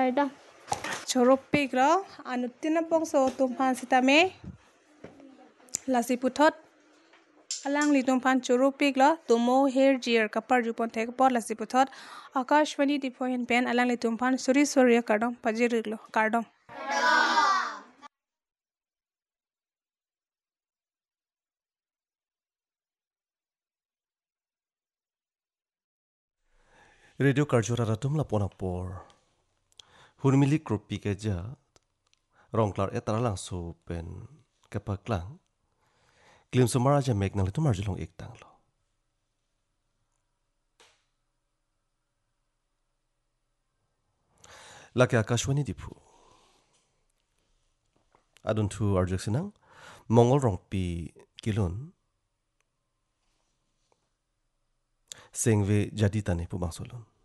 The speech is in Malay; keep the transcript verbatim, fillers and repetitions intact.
dah. Choropik lo anutina pongso tumpan sitame lasi putot alang li tumpan choropik lo tumo hair gear kapar jupon tek pot lasi putot akashwani dipoin pen alang li tumpan suri suri kardom pajirig lo kardom Radio Karjura Ratum la Ponapor. Hunmili kropi keja. Rongklar etara lang so pen kapaklang. Klim sumara aja mek nang litu marjulong iktang lo. Laki akashwani dipu. Adun tu arjak sinang. Mongol rongpi kilun. Sengve jadi tani pumang solun.